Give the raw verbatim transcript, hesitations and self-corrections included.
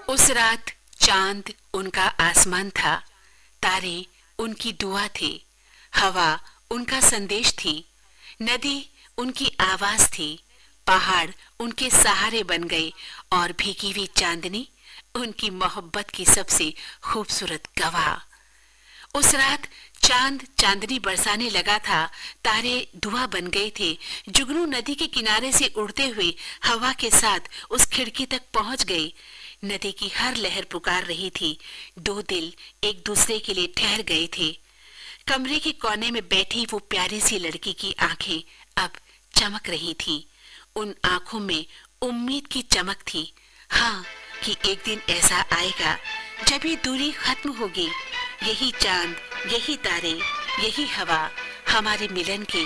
उस रात चांद उनका आसमान था, तारे उनकी दुआ थे, हवा उनका संदेश थी, नदी उनकी आवाज थी, पहाड़ उनके सहारे बन गए और भीगी हुई चांदनी उनकी मोहब्बत की सबसे खूबसूरत गवाह। उस रात चांद चांदनी बरसाने लगा था, तारे दुआ बन गए थे, जुगनू नदी के किनारे से उड़ते हुए हवा के साथ उस खिड़की तक पहुंच गए। नदी की हर लहर पुकार रही थी, दो दिल एक दूसरे के लिए ठहर गए थे। कमरे के कोने में बैठी वो प्यारी सी लड़की की आंखें अब चमक रही थी, उन आंखों में उम्मीद की चमक थी। हाँ, कि एक दिन ऐसा आएगा जब ये दूरी खत्म होगी, यही चांद, यही तारे, यही हवा हमारे मिलन के